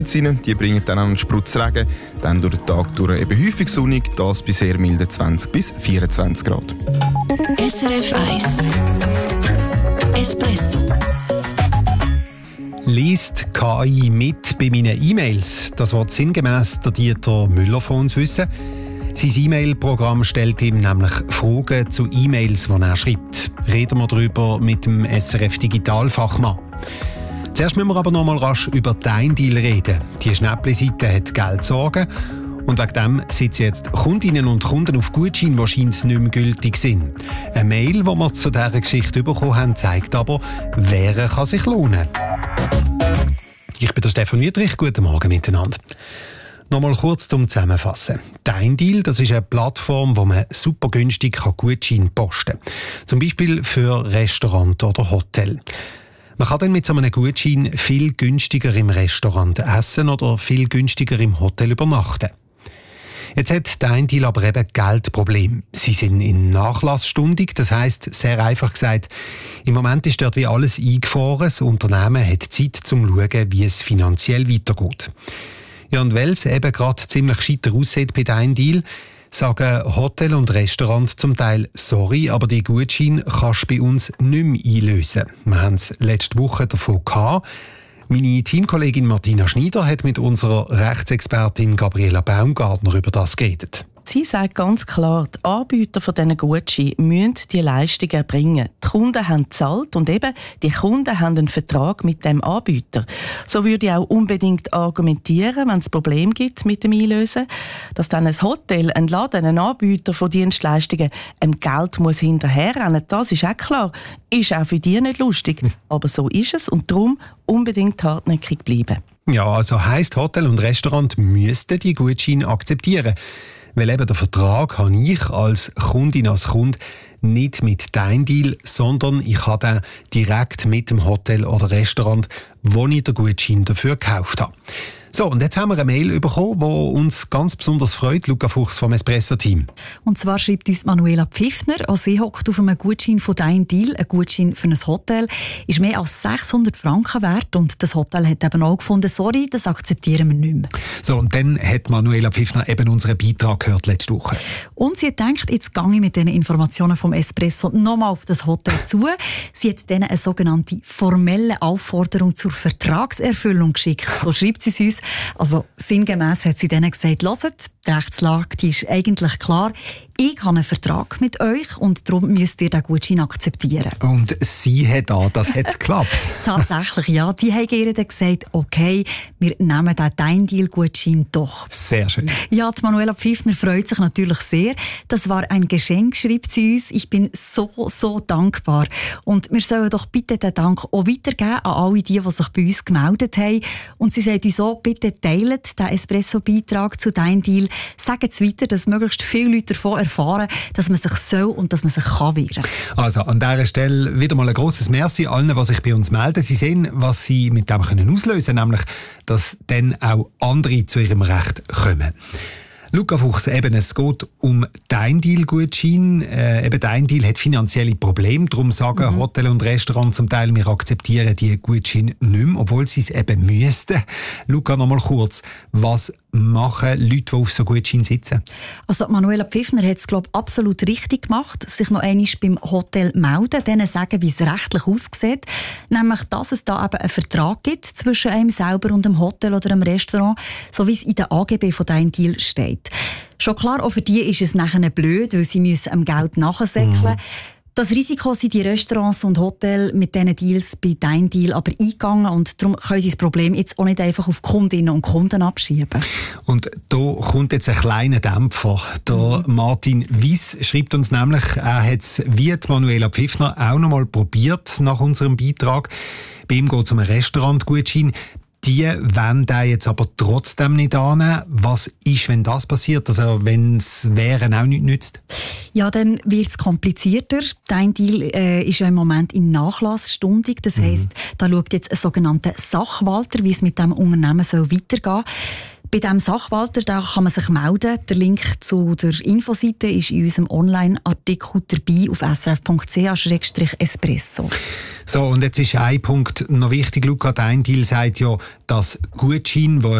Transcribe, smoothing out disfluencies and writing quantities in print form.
Die bringen dann einen Spritzregen, dann durch den Tag durch eben häufig sonnig, das bei sehr milden 20 bis 24 Grad. SRF 1 Espresso. Liest KI mit bei meinen E-Mails? Das wird sinngemäss der Dieter Müller von uns wissen. Sein E-Mail-Programm stellt ihm nämlich Fragen zu E-Mails, die er schreibt. Reden wir darüber mit dem SRF-Digitalfachmann. Zuerst müssen wir aber noch mal rasch über Deindeal reden. Die Schnäppli-Seite hat Geldsorgen und wegen dem sitzen jetzt Kundinnen und Kunden auf Gutscheine, die wahrscheinlich nicht mehr gültig sind. Eine Mail, die wir zu dieser Geschichte bekommen haben, zeigt aber, wer kann sich lohnen. Ich bin der Stefan Wüthrich. Guten Morgen miteinander. Nochmal kurz zum Zusammenfassen. Deindeal, das ist eine Plattform, wo man super günstig Gutscheine posten kann. Zum Beispiel für Restaurant oder Hotel. Man kann dann mit so einem Gutschein viel günstiger im Restaurant essen oder viel günstiger im Hotel übernachten. Jetzt hat Deindeal aber eben Geldproblem. Sie sind in nachlassstündig, das heisst, sehr einfach gesagt, im Moment ist dort wie alles eingefahren. Das Unternehmen hat Zeit, um zu schauen, wie es finanziell weitergeht. Ja, und weil es eben gerade ziemlich scheiter aussieht bei Deindeal, sagen Hotel und Restaurant zum Teil «Sorry, aber die Gutscheine kannst du bei uns nicht mehr einlösen». Wir haben es letzte Woche davon gehabt. Meine Teamkollegin Martina Schneider hat mit unserer Rechtsexpertin Gabriela Baumgartner über das geredet. Sie sagt ganz klar, die Anbieter von diesen Gutscheinen müssen die Leistungen erbringen. Die Kunden haben gezahlt und eben die Kunden haben einen Vertrag mit dem Anbieter. So würde ich auch unbedingt argumentieren, wenn es Probleme gibt mit dem Einlösen, dass dann ein Hotel, ein Laden, ein Anbieter von Dienstleistungen Geld muss hinterherrennen. Das ist auch klar. Ist auch für die nicht lustig. Aber so ist es und darum unbedingt hartnäckig bleiben. Ja, also heisst Hotel und Restaurant müssten die Gutscheine akzeptieren. Weil eben der Vertrag habe ich als Kundin, als Kunde nicht mit Deindeal, sondern ich habe den direkt mit dem Hotel oder Restaurant, wo ich den Gutschein dafür gekauft habe. So, und jetzt haben wir eine Mail bekommen, die uns ganz besonders freut, Luca Fuchs vom Espresso-Team. Und zwar schreibt uns Manuela Pfiffner, sie hockt auf einem Gutschein von Deindeal, ein Gutschein für ein Hotel, ist mehr als 600 Franken wert und das Hotel hat eben auch gefunden, sorry, das akzeptieren wir nicht mehr. So, und dann hat Manuela Pfiffner eben unseren Beitrag gehört letzte Woche. Und sie denkt, jetzt gehe ich mit diesen Informationen vom Espresso nochmal auf das Hotel zu. Sie hat denen eine sogenannte formelle Aufforderung zur Vertragserfüllung geschickt. So schreibt sie es uns. Also sinngemäss hat sie denen gesagt, hört, die Rechtslage die ist eigentlich klar. Ich habe einen Vertrag mit euch und darum müsst ihr den Gutschein akzeptieren. Und sie hat das hat geklappt. Tatsächlich, ja. Die haben ihr dann gesagt, okay, wir nehmen den Deindeal-Gutschein doch. Sehr schön. Ja, die Manuela Pfiffner freut sich natürlich sehr. Das war ein Geschenk, schreibt sie uns. Ich bin so dankbar. Und wir sollen doch bitte den Dank auch weitergeben an alle die sich bei uns gemeldet haben. Und sie sagt uns auch, bitte teilt den Espresso-Beitrag zu Deindeal. Sagt es weiter, dass möglichst viele Leute davon erfahren, dass man sich soll und dass man sich kann wehren. Also an dieser Stelle wieder mal ein grosses Merci allen, die sich bei uns melden. Sie sehen, was sie mit dem auslösen können, nämlich, dass dann auch andere zu ihrem Recht kommen. Luca Fuchs, eben, es geht um Deindeal-Gutschein. Eben Deindeal hat finanzielle Probleme, darum sagen Hotel und Restaurants zum Teil, wir akzeptieren die Gutscheine nicht mehr, obwohl sie es eben müssten. Luca, noch mal kurz, was machen Leute, die auf so Gutscheinen sitzen? Also Manuela Pfiffner hat es, glaube ich, absolut richtig gemacht, sich noch einmal beim Hotel melden, denen sagen, wie es rechtlich aussieht. Nämlich, dass es da eben einen Vertrag gibt zwischen einem selber und einem Hotel oder einem Restaurant, so wie es in der AGB von Deindeal steht. Schon klar, auch für die ist es nachher blöd, weil sie müssen am Geld nachsäckeln. Das Risiko sind die Restaurants und Hotels mit diesen Deals bei Deindeal aber eingegangen und darum können sie das Problem jetzt auch nicht einfach auf Kundinnen und Kunden abschieben. Und da kommt jetzt ein kleiner Dämpfer. Der Martin Wies schreibt uns nämlich, er hat es wie die Manuela Pfiffner auch noch mal probiert nach unserem Beitrag. Bei ihm geht es um einen Restaurantgutschein. Die wollen den jetzt aber trotzdem nicht annehmen. Was ist, wenn das passiert? Also wenn es Wehren auch nicht nützt? Ja, dann wird es komplizierter. Deindeal ist ja im Moment in Nachlassstundung. Das heisst, da schaut jetzt ein sogenannter Sachwalter, wie es mit dem Unternehmen weitergehen soll. Bei diesem Sachwalter da kann man sich melden. Der Link zu der Infoseite ist in unserem Online-Artikel dabei auf srf.ch/espresso. So, und jetzt ist ein Punkt noch wichtig, Luca. Der Teil sagt ja, dass Gutscheine, die